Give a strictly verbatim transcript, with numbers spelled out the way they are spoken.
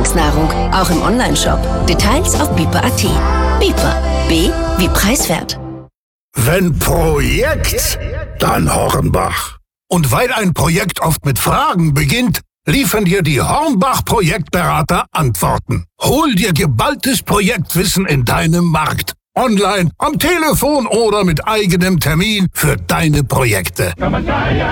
Ganztagsnahrung, auch im Onlineshop. Details auf bieper punkt at. Bieper. B wie preiswert. Wenn Projekt, dann Hornbach. Und weil ein Projekt oft mit Fragen beginnt, liefern dir die Hornbach-Projektberater Antworten. Hol dir geballtes Projektwissen in deinem Markt. Online, am Telefon oder mit eigenem Termin für deine Projekte.